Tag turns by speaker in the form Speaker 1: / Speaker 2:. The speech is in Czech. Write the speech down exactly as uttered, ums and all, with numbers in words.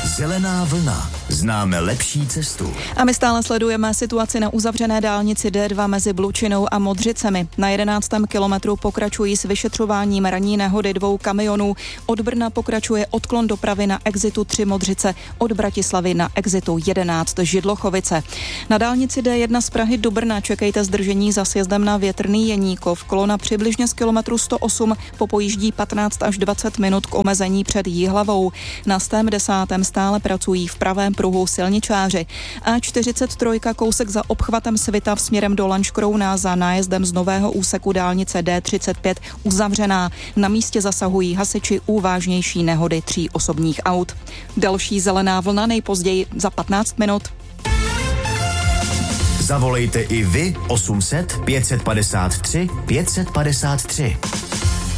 Speaker 1: Zelená vlna. Známe lepší cestu.
Speaker 2: A my stále sledujeme situaci na uzavřené dálnici D dva mezi Blučinou a Modřicemi. Na jedenáctém kilometru pokračují s vyšetřováním ranní nehody dvou kamionů. Od Brna pokračuje odklon dopravy na exitu tři Modřice, od Bratislavy na exitu jedenáct Židlochovice. Na dálnici D jedna z Prahy do Brna čekejte zdržení za sjezdem na Větrný Jeníkov. Kolona přibližně z kilometru sto osm popojíždí patnáct až dvacet minut k omezení před Jihlavou. Na stém desátém stále pracují v pravém pruhu silničáři. A čtyřicet tři kousek za obchvatem Svitav směrem do Lanškrouna za nájezdem z nového úseku dálnice D třicet pět uzavřená. Na místě zasahují hasiči u vážnější nehody tří osobních aut. Další zelená vlna nejpozději za patnáct minut.
Speaker 1: Zavolejte i vy osm set pět set padesát tři pět set padesát tři.